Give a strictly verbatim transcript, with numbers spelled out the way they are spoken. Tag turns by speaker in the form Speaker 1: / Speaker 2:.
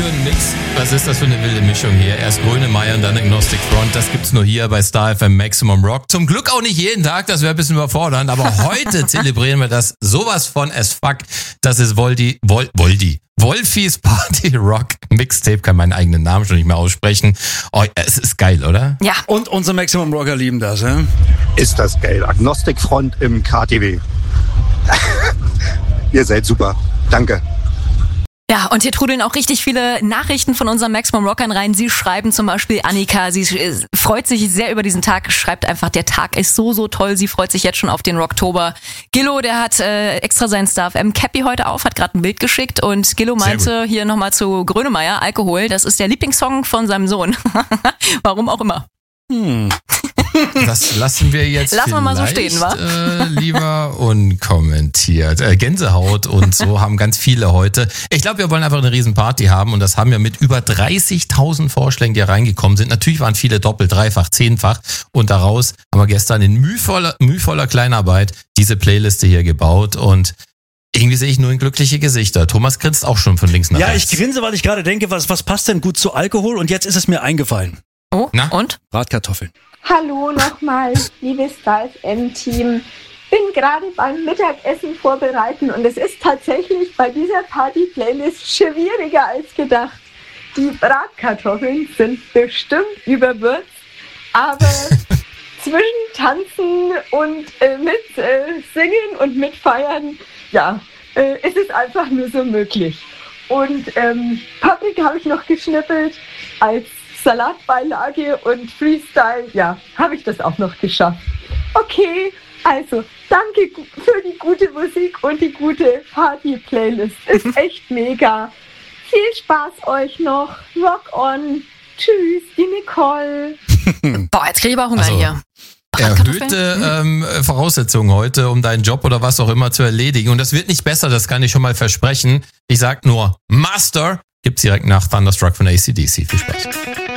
Speaker 1: für ein Mix? Was ist das für eine wilde Mischung hier? Erst Grönemeyer und dann Agnostic Front. Das gibt's nur hier bei Star F M Maximum Rock. Zum Glück auch nicht jeden Tag, das wäre ein bisschen überfordernd. Aber heute zelebrieren wir das sowas von as fuck. Das ist Voldi, Vol, Voldi. Wolfis Party Rock Mixtape, kann meinen eigenen Namen schon nicht mehr aussprechen. Oh, es ist geil, oder?
Speaker 2: Ja.
Speaker 3: Und unsere Maximum Rocker lieben das, ja?
Speaker 4: Ist das geil. Agnostic Front im K T W. Ihr seid super. Danke.
Speaker 2: Ja, und hier trudeln auch richtig viele Nachrichten von unseren Maximum Rockern rein. Sie schreiben zum Beispiel, Annika, sie freut sich sehr über diesen Tag, schreibt einfach, der Tag ist so, so toll, sie freut sich jetzt schon auf den Rocktober. Gillo, der hat äh, extra seinen Star F M Cappy heute auf, hat gerade ein Bild geschickt und Gillo meinte hier nochmal zu Grönemeyer, Alkohol, das ist der Lieblingssong von seinem Sohn. Warum auch immer.
Speaker 3: Hm.
Speaker 1: Das lassen wir jetzt
Speaker 2: Lassen wir mal so stehen, wa?
Speaker 1: Äh, lieber unkommentiert. Äh, Gänsehaut und so haben ganz viele heute. Ich glaube, wir wollen einfach eine riesen Party haben und das haben wir mit über dreißigtausend Vorschlägen, die reingekommen sind. Natürlich waren viele doppelt, dreifach, zehnfach und daraus haben wir gestern in mühevoller, mühevoller Kleinarbeit diese Playliste hier gebaut und irgendwie sehe ich nur in glückliche Gesichter. Thomas grinst auch schon von links nach
Speaker 3: Ja,
Speaker 1: rechts.
Speaker 3: ich grinse, weil ich gerade denke, was, was passt denn gut zu Alkohol? Und jetzt ist es mir eingefallen.
Speaker 2: Oh,
Speaker 1: Na?
Speaker 2: und?
Speaker 3: Bratkartoffeln.
Speaker 5: Hallo nochmal, liebes Star F M-Team. Bin gerade beim Mittagessen vorbereiten und es ist tatsächlich bei dieser Party-Playlist schwieriger als gedacht. Die Bratkartoffeln sind bestimmt überwürzt, aber zwischen Tanzen und äh, mit äh, Singen und mit Feiern, ja, äh, ist es einfach nur so möglich. Und ähm, Paprika habe ich noch geschnippelt als Salatbeilage und Freestyle, ja, habe ich das auch noch geschafft. Okay, also danke für die gute Musik und die gute Party-Playlist. Ist echt mega. Viel Spaß euch noch. Rock on. Tschüss, die Nicole.
Speaker 2: Boah, jetzt kriege ich aber Hunger
Speaker 1: Also,
Speaker 2: hier.
Speaker 1: Erhöhte ähm, Voraussetzungen heute, um deinen Job oder was auch immer zu erledigen. Und das wird nicht besser, das kann ich schon mal versprechen. Ich sag nur, Master gibt's direkt nach Thunderstruck von A C D C. Viel Spaß.